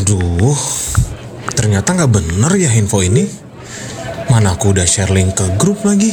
Aduh, ternyata nggak bener ya info ini. Mana aku udah share link ke grup lagi.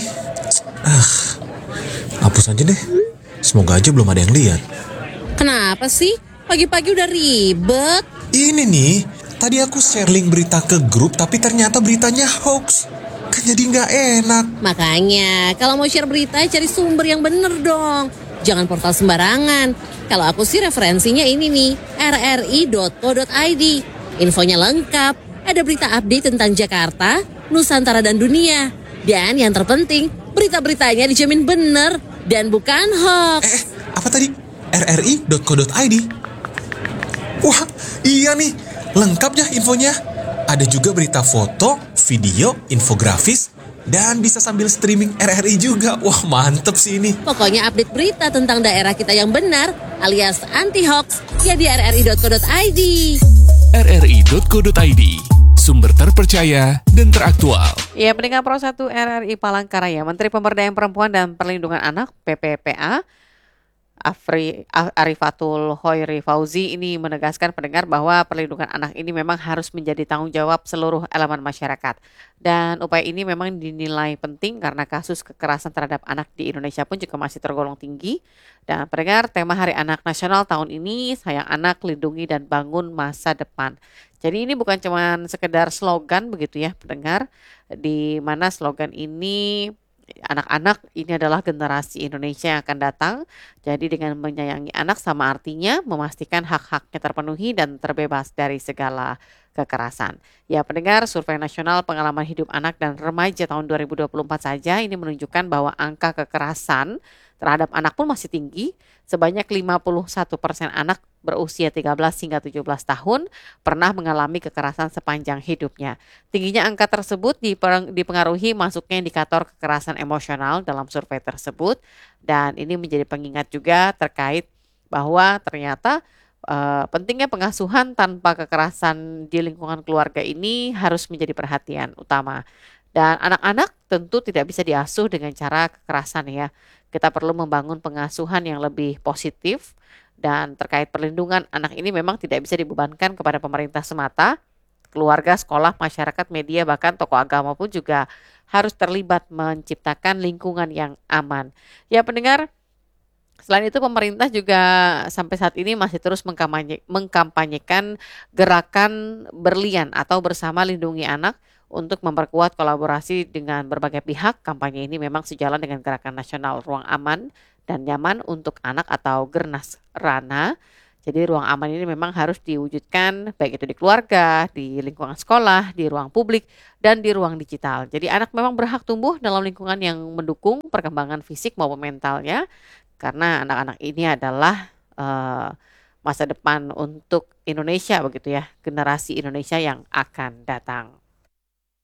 Hapus aja deh. Semoga aja belum ada yang lihat. Kenapa sih? Pagi-pagi udah ribet. Ini nih, tadi aku share link berita ke grup tapi ternyata beritanya hoax. Kan jadi nggak enak. Makanya, kalau mau share berita, cari sumber yang bener dong. Jangan portal sembarangan. Kalau aku sih referensinya ini nih, rri.co.id. Infonya lengkap, ada berita update tentang Jakarta, Nusantara dan dunia. Dan yang terpenting, berita-beritanya dijamin bener dan bukan hoax. Apa tadi? rri.co.id. Wah, iya nih, lengkap ya infonya. Ada juga berita foto, video, infografis, dan bisa sambil streaming RRI juga. Wah, mantep sih ini. Pokoknya update berita tentang daerah kita yang benar alias anti-hoax ya di rri.co.id. rri.co.id, sumber terpercaya dan teraktual. Ya, pendengar Pro 1 RRI Palangkaraya, Menteri Pemberdayaan Perempuan dan Perlindungan Anak (PPPA) Arifatul Khoiri Fauzi ini menegaskan pendengar bahwa perlindungan anak ini memang harus menjadi tanggung jawab seluruh elemen masyarakat. Dan upaya ini memang dinilai penting karena kasus kekerasan terhadap anak di Indonesia pun juga masih tergolong tinggi. Dan pendengar, tema Hari Anak Nasional tahun ini, Sayang Anak, Lindungi dan Bangun Masa Depan. Jadi ini bukan cuma sekedar slogan begitu ya pendengar, di mana slogan ini anak-anak ini adalah generasi Indonesia yang akan datang. Jadi dengan menyayangi anak sama artinya memastikan hak-haknya terpenuhi dan terbebas dari segala kekerasan. Ya pendengar, survei nasional pengalaman hidup anak dan remaja tahun 2024 saja ini menunjukkan bahwa angka kekerasan terhadap anak pun masih tinggi. Sebanyak 51% anak berusia 13 hingga 17 tahun pernah mengalami kekerasan sepanjang hidupnya. Tingginya angka tersebut dipengaruhi masuknya indikator kekerasan emosional dalam survei tersebut. Dan ini menjadi pengingat juga terkait bahwa ternyata pentingnya pengasuhan tanpa kekerasan di lingkungan keluarga ini harus menjadi perhatian utama. Dan anak-anak tentu tidak bisa diasuh dengan cara kekerasan ya. Kita perlu membangun pengasuhan yang lebih positif, dan terkait perlindungan anak ini memang tidak bisa dibebankan kepada pemerintah semata. Keluarga, sekolah, masyarakat, media, bahkan tokoh agama pun juga harus terlibat menciptakan lingkungan yang aman. Ya pendengar, selain itu pemerintah juga sampai saat ini masih terus mengkampanyekan gerakan berlian atau bersama lindungi anak untuk memperkuat kolaborasi dengan berbagai pihak. Kampanye ini memang sejalan dengan gerakan nasional Ruang Aman dan Nyaman untuk Anak atau Gernas Rana. Jadi ruang aman ini memang harus diwujudkan baik itu di keluarga, di lingkungan sekolah, di ruang publik, dan di ruang digital. Jadi anak memang berhak tumbuh dalam lingkungan yang mendukung perkembangan fisik maupun mentalnya. Karena anak-anak ini adalah masa depan untuk Indonesia begitu ya, generasi Indonesia yang akan datang.